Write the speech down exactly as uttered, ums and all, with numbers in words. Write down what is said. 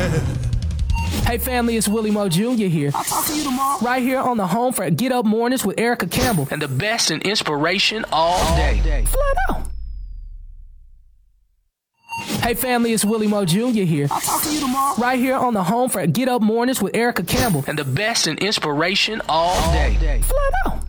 Hey family, it's Willie Moe Junior here. I'll talk to you tomorrow. Right here on the home for Get Up Mornings with Erica Campbell. And the best in inspiration all, all day. day. Flat out. Hey family, it's Willie Moe Junior here. I'll talk to you tomorrow. Right here on the home for Get Up Mornings with Erica Campbell. And the best in inspiration all, all day. day. Flat out.